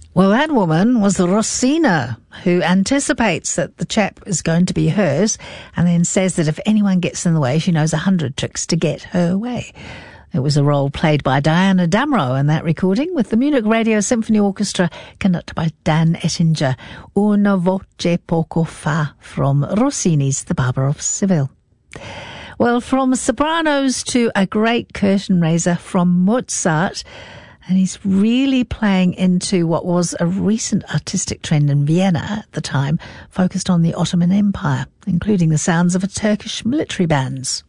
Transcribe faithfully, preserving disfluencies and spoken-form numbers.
Well, that woman was Rosina, who anticipates that the chap is going to be hers and then says that if anyone gets in the way, she knows a hundred tricks to get her way. It was a role played by Diana Damrau in that recording, with the Munich Radio Symphony Orchestra conducted by Dan Ettinger. Una voce poco fa from Rossini's The Barber of Seville. Well, from sopranos to a great curtain raiser from Mozart, and he's really playing into what was a recent artistic trend in Vienna at the time, focused on the Ottoman Empire, including the sounds of a Turkish military bands.